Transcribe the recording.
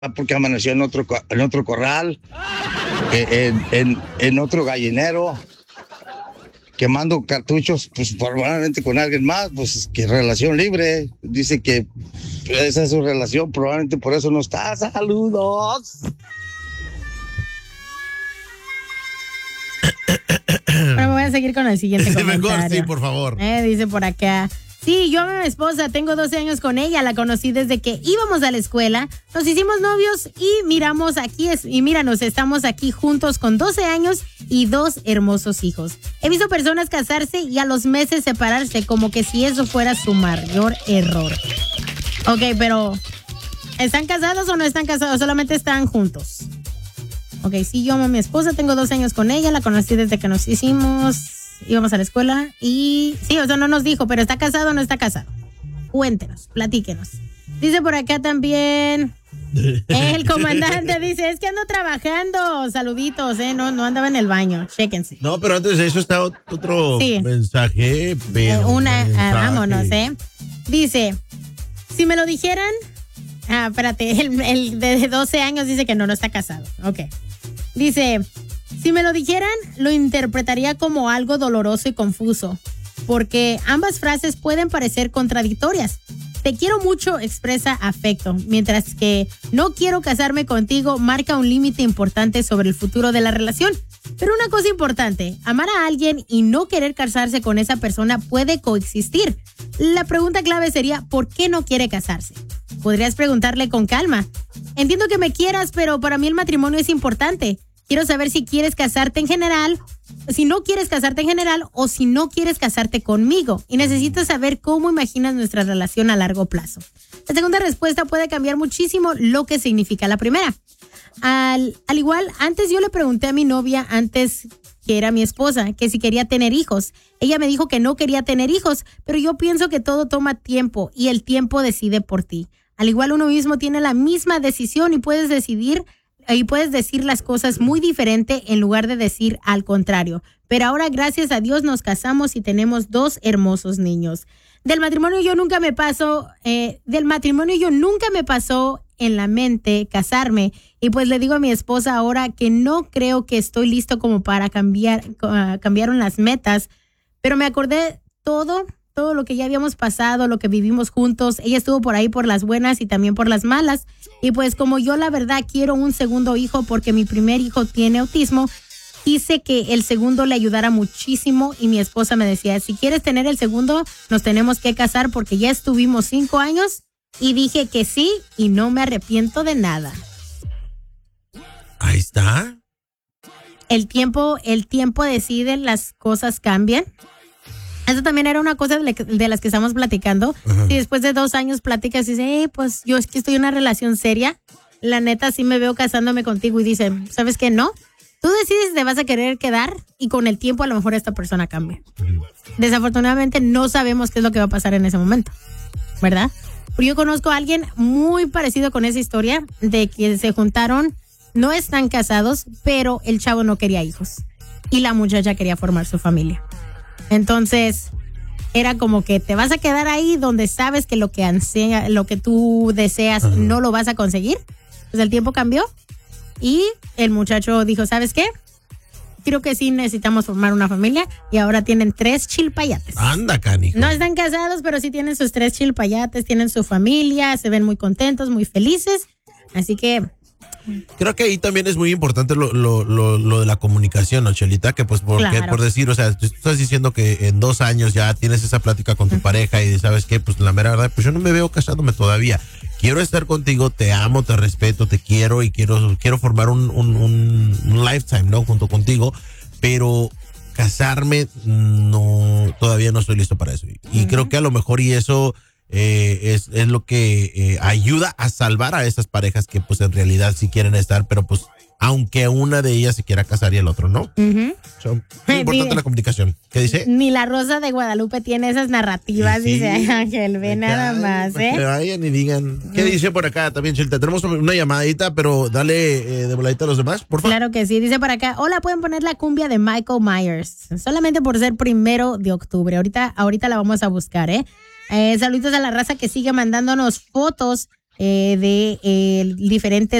porque amaneció en otro corral, en otro gallinero, quemando cartuchos, pues probablemente con alguien más, pues que relación libre. Dice que esa es su relación, probablemente por eso no está. ¡Saludos! Pero voy a seguir con el siguiente comentario. Mejor, sí, por favor. Dice por acá. Sí, yo amo a mi esposa, tengo 12 años con ella, la conocí desde que íbamos a la escuela, nos hicimos novios y míranos, estamos aquí juntos con 12 años y 2 hermosos hijos. He visto personas casarse y a los meses separarse, como que si eso fuera su mayor error. Ok, pero ¿están casados o no están casados? Solamente están juntos. Ok, sí, yo amo a mi esposa, tengo 12 años con ella, la conocí desde que nos íbamos a la escuela y sí, o sea, no nos dijo, pero ¿está casado o no está casado? Cuéntenos, platíquenos. Dice por acá también el comandante, dice, es que ando trabajando, saluditos, no andaba en el baño, chéquense. No, pero antes de eso está otro mensaje, pero vámonos, Dice, si me lo dijeran, espérate, el de 12 años dice que no está casado, ok. Dice, si me lo dijeran, lo interpretaría como algo doloroso y confuso, porque ambas frases pueden parecer contradictorias. Te quiero mucho expresa afecto, mientras que no quiero casarme contigo marca un límite importante sobre el futuro de la relación. Pero una cosa importante, amar a alguien y no querer casarse con esa persona puede coexistir. La pregunta clave sería, ¿por qué no quiere casarse? Podrías preguntarle con calma. Entiendo que me quieras, pero para mí el matrimonio es importante. Quiero saber si quieres casarte en general, si no quieres casarte en general o si no quieres casarte conmigo. Y necesitas saber cómo imaginas nuestra relación a largo plazo. La segunda respuesta puede cambiar muchísimo lo que significa la primera. Al igual, antes yo le pregunté a mi novia, antes que era mi esposa, que si quería tener hijos. Ella me dijo que no quería tener hijos, pero yo pienso que todo toma tiempo y el tiempo decide por ti. Al igual uno mismo tiene la misma decisión y puedes decir las cosas muy diferente en lugar de decir al contrario. Pero ahora, gracias a Dios, nos casamos y tenemos 2 hermosos niños. Del matrimonio yo nunca me pasó en la mente casarme. Y pues le digo a mi esposa ahora que no creo que estoy listo como para cambiaron las metas. Pero me acordé todo lo que ya habíamos pasado, lo que vivimos juntos. Ella estuvo por ahí por las buenas y también por las malas. Y pues como yo la verdad quiero un segundo hijo porque mi primer hijo tiene autismo, quise que el segundo le ayudara muchísimo y mi esposa me decía, si quieres tener el segundo, nos tenemos que casar porque ya estuvimos 5 años y dije que sí y no me arrepiento de nada. Ahí está. El tiempo decide, las cosas cambian. Eso también era una cosa de las que estamos platicando. Uh-huh. Y después de 2 años platicas y dices, pues yo es que estoy en una relación seria. La neta sí me veo casándome contigo y dice, ¿sabes qué? No. Tú decides si te vas a querer quedar y con el tiempo a lo mejor esta persona cambia. Uh-huh. Desafortunadamente no sabemos qué es lo que va a pasar en ese momento, ¿verdad? Pero yo conozco a alguien muy parecido con esa historia de que se juntaron, no están casados, pero el chavo no quería hijos y la muchacha quería formar su familia. Entonces, era como que te vas a quedar ahí donde sabes que lo que tú deseas uh-huh. no lo vas a conseguir. Pues el tiempo cambió y el muchacho dijo, ¿sabes qué? Creo que sí necesitamos formar una familia y ahora tienen 3 chilpayates. Anda, canijo. No están casados, pero sí tienen sus 3 chilpayates, tienen su familia, se ven muy contentos, muy felices. Así que... Creo que ahí también es muy importante lo de la comunicación, ¿no, Chelita? Que pues por decir, o sea, tú estás diciendo que en 2 años ya tienes esa plática con tu uh-huh. pareja y sabes qué, pues la mera verdad, pues yo no me veo casándome todavía. Quiero estar contigo, te amo, te respeto, te quiero y quiero formar un lifetime, ¿no? Junto contigo, pero casarme todavía no estoy listo para eso. Y uh-huh. creo que a lo mejor y eso... es lo que ayuda a salvar a esas parejas que pues en realidad sí quieren estar, pero pues aunque una de ellas se quiera casar y el otro no. Uh-huh. Es importante la comunicación. ¿Qué dice? Ni la Rosa de Guadalupe tiene esas narrativas, sí, dice Ángel, ve nada más, Que vayan y digan. ¿Qué dice por acá también, Chelita? Tenemos una llamadita, pero dale de voladita a los demás, por favor. Claro que sí, dice por acá, hola, pueden poner la cumbia de Michael Myers, solamente por ser 1 de octubre. Ahorita la vamos a buscar, Saluditos a la raza que sigue mandándonos fotos de diferentes